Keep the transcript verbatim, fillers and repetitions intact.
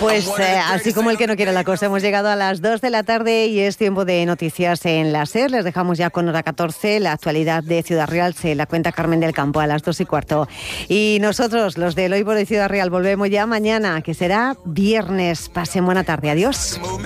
Pues eh, así como el que no quiere la cosa, hemos llegado a las dos de la tarde y es tiempo de noticias en la SER. Les dejamos ya con hora catorce, la actualidad de Ciudad Real se la cuenta Carmen del Campo a las dos y cuarto. Y nosotros, los del Oibo de Ciudad Real, volvemos ya mañana, que será viernes. Pasen buena tarde. Adiós.